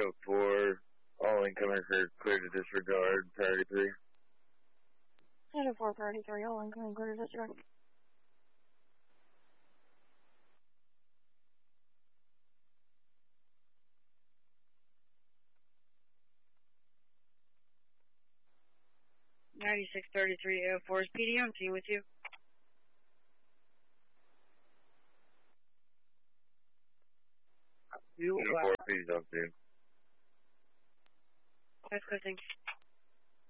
4, all incoming are clear to disregard, priority 3. 4, priority 3, all incoming clear to disregard. (9633) Air Force PD, I'm team with you. Uniform, please don't do. That's good, thanks.